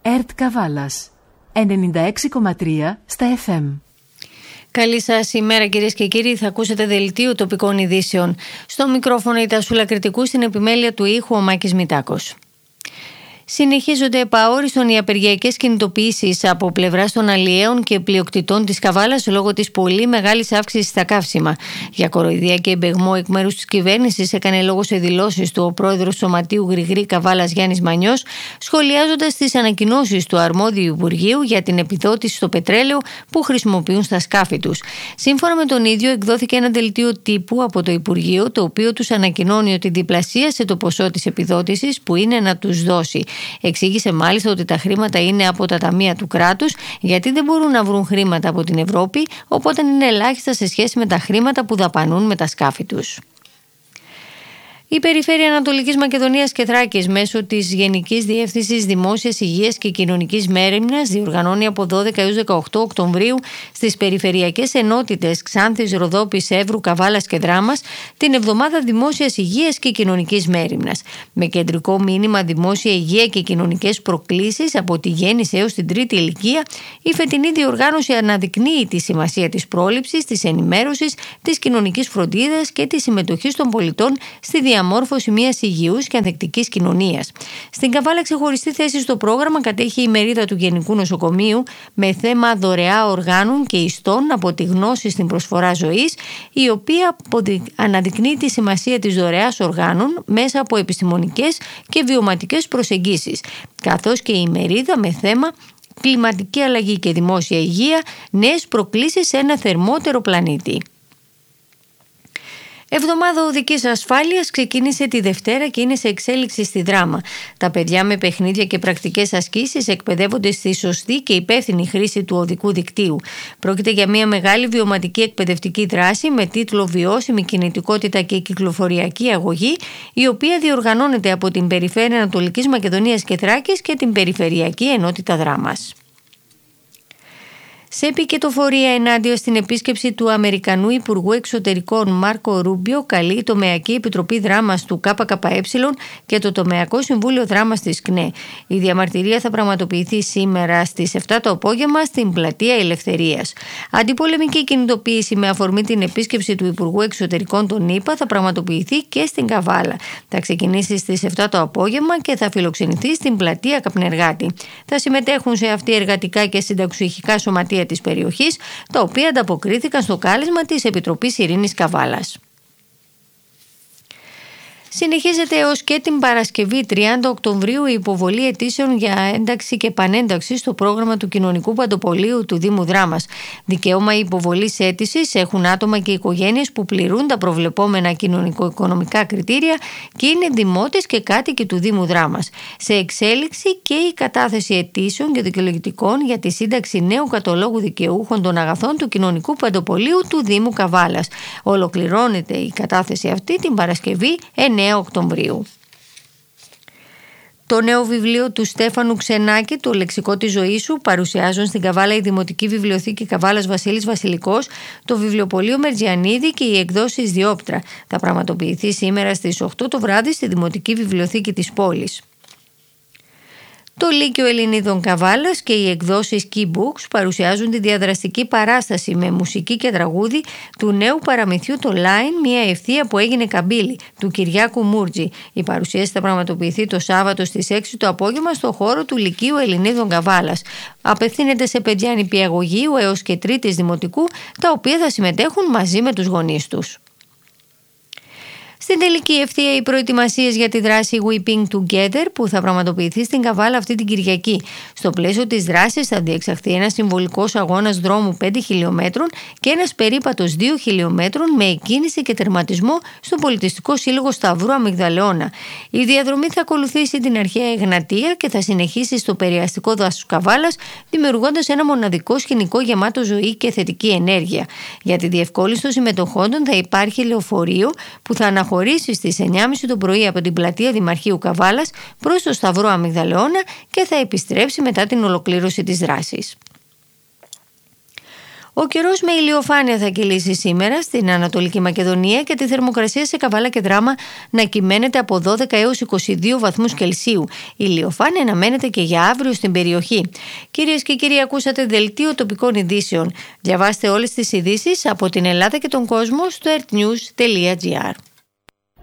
ΕΡΤ Καβάλας 96,3 στα FM. Καλή σας ημέρα κυρίες και κύριοι, θα ακούσετε δελτίο τοπικών ειδήσεων. Στο μικρόφωνο η Τασούλα Κρητικού, στην επιμέλεια του ήχου ο Μάκης Μητάκος. Συνεχίζονται επαόριστον οι απεργιακές κινητοποιήσεις από πλευράς των αλλιέων και πλειοκτητών της Καβάλας λόγω της πολύ μεγάλης αύξησης στα καύσιμα. Για κοροϊδία και εμπεγμό εκ μέρους της κυβέρνησης έκανε λόγο σε δηλώσεις του ο πρόεδρος του Σωματείου Γρηγρή Καβάλας Γιάννης Μανιός, σχολιάζοντας τις ανακοινώσεις του αρμόδιου Υπουργείου για την επιδότηση στο πετρέλαιο που χρησιμοποιούν στα σκάφη τους. Σύμφωνα με τον ίδιο, εκδόθηκε ένα δελτίο τύπου από το Υπουργείο, το οποίο τους ανακοινώνει ότι διπλασίασε το ποσό της επιδότησης που είναι να τους δώσει. Εξήγησε μάλιστα ότι τα χρήματα είναι από τα ταμεία του κράτους, γιατί δεν μπορούν να βρουν χρήματα από την Ευρώπη, οπότε είναι ελάχιστα σε σχέση με τα χρήματα που δαπανούν με τα σκάφη τους. Η Περιφέρεια Ανατολικής Μακεδονίας και Θράκης μέσω της Γενικής Διεύθυνσης Δημόσιας Υγείας και Κοινωνικής Μέριμνας διοργανώνει από 12 έως 18 Οκτωβρίου στις περιφερειακές ενότητες Ξάνθης, Ροδόπης, Εύρου, Καβάλας και Δράμας την Εβδομάδα Δημόσιας Υγείας και Κοινωνικής Μέριμνας. Με κεντρικό μήνυμα Δημόσια Υγεία και Κοινωνικές Προκλήσεις από τη γέννηση έως την τρίτη ηλικία, η φετινή διοργάνωση αναδεικνύει τη σημασία της πρόληψης, της ενημέρωσης, της κοινωνικής φροντίδας και της συμμετοχής των πολιτών στη διαμόρφωση μιας υγιούς και ανθεκτικής κοινωνίας. Στην Καβάλα ξεχωριστή θέση στο πρόγραμμα κατέχει η μερίδα του Γενικού Νοσοκομείου με θέμα δωρεά οργάνων και ιστών από τη γνώση στην προσφορά ζωής, η οποία αναδεικνύει τη σημασία της δωρεάς οργάνων μέσα από επιστημονικές και βιωματικές προσεγγίσεις, καθώς και η μερίδα με θέμα κλιματική αλλαγή και δημόσια υγεία, νέες προκλήσεις σε ένα θερμότερο πλανήτη. Εβδομάδα οδικής ασφάλειας ξεκίνησε τη Δευτέρα και είναι σε εξέλιξη στη Δράμα. Τα παιδιά με παιχνίδια και πρακτικές ασκήσεις εκπαιδεύονται στη σωστή και υπεύθυνη χρήση του οδικού δικτύου. Πρόκειται για μια μεγάλη βιωματική εκπαιδευτική δράση με τίτλο «Βιώσιμη κινητικότητα και κυκλοφοριακή αγωγή», η οποία διοργανώνεται από την Περιφέρεια Ανατολικής Μακεδονίας και Θράκης και την Περιφερειακή Ενότητα Δράμας. Σε επικετοφορία ενάντια στην επίσκεψη του Αμερικανού Υπουργού Εξωτερικών Μάρκο Ρούμπιο, καλεί η Τομεακή Επιτροπή Δράμας του ΚΚΕ και το Τομεακό Συμβούλιο Δράμας της ΚΝΕ. Η διαμαρτυρία θα πραγματοποιηθεί σήμερα στις 7 το απόγευμα στην Πλατεία Ελευθερίας. Αντιπολεμική κινητοποίηση με αφορμή την επίσκεψη του Υπουργού Εξωτερικών των ΗΠΑ θα πραγματοποιηθεί και στην Καβάλα. Θα ξεκινήσει στις 7 το απόγευμα και θα φιλοξενηθεί στην Πλατεία Καπνεργάτη. Θα συμμετέχουν σε αυτή εργατικά και συνταξιουχικά σωματεία της περιοχής, τα οποία ανταποκρίθηκαν στο κάλεσμα της Επιτροπής Ειρήνης Καβάλας. Συνεχίζεται έως και την Παρασκευή 30 Οκτωβρίου η υποβολή αιτήσεων για ένταξη και πανένταξη στο πρόγραμμα του Κοινωνικού Παντοπολείου του Δήμου Δράμας. Δικαίωμα υποβολής αίτησης έχουν άτομα και οικογένειες που πληρούν τα προβλεπόμενα κοινωνικο-οικονομικά κριτήρια και είναι δημότες και κάτοικοι του Δήμου Δράμας. Σε εξέλιξη και η κατάθεση αιτήσεων και δικαιολογητικών για τη σύνταξη νέου καταλόγου δικαιούχων των αγαθών του Κοινωνικού Παντοπολείου του Δήμου Καβάλας. Ολοκληρώνεται η κατάθεση αυτή την Παρασκευή 9 Οκτωβρίου. Το νέο βιβλίο του Στέφανου Ξενάκη, «Το λεξικό της ζωής σου», παρουσιάζουν στην Καβάλα η Δημοτική Βιβλιοθήκη Καβάλας Βασίλης Βασιλικός, το Βιβλιοπωλείο Μερτζιανίδη και οι εκδόσεις Διόπτρα. Θα πραγματοποιηθεί σήμερα στις 8 το βράδυ στη Δημοτική Βιβλιοθήκη της πόλης. Το Λύκειο Ελληνίδων Καβάλας και οι εκδόσεις Key Books παρουσιάζουν τη διαδραστική παράσταση με μουσική και τραγούδι του νέου παραμυθιού «Το Line, μια ευθεία που έγινε καμπύλη» του Κυριάκου Μούρτζη. Η παρουσίαση θα πραγματοποιηθεί το Σάββατο στις 6 το απόγευμα στο χώρο του Λυκείου Ελληνίδων Καβάλας. Απευθύνεται σε παιδιά νηπιαγωγείου έως και τρίτης δημοτικού, τα οποία θα συμμετέχουν μαζί με τους γονείς Στην τελική ευθεία οι προετοιμασίες για τη δράση Weeping Together που θα πραγματοποιηθεί στην Καβάλα αυτή την Κυριακή. Στο πλαίσιο της δράσης θα διεξαχθεί ένας συμβολικός αγώνας δρόμου 5 χιλιόμετρων και ένας περίπατος 2 χιλιόμετρων με εκκίνηση και τερματισμό στο Πολιτιστικό Σύλλογο Σταυρού Αμυγδαλεώνα. Η διαδρομή θα ακολουθήσει την αρχαία Εγνατία και θα συνεχίσει στο περιαστικό δάσος Καβάλας, δημιουργώντας ένα μοναδικό σκηνικό γεμάτο ζωή και θετική ενέργεια. Για τη διευκόλυνση των συμμετοχόντων θα υπάρχει λεωφορείο που θα αναχωρήσει στις 9.30 το πρωί από την πλατεία Δημαρχείου Καβάλας προς το Σταυρό Αμυγδαλεώνα και θα επιστρέψει μετά την ολοκλήρωση της δράσης. Ο καιρός με ηλιοφάνεια θα κυλήσει σήμερα στην Ανατολική Μακεδονία και τη θερμοκρασία σε Καβάλα και Δράμα να κυμαίνεται από 12 έως 22 βαθμούς Κελσίου. Η ηλιοφάνεια αναμένεται και για αύριο στην περιοχή. Κυρίες και κύριοι, ακούσατε δελτίο τοπικών ειδήσεων. Διαβάστε όλες τις ειδήσεις από την Ελλάδα και τον κόσμο στο earthnews.gr.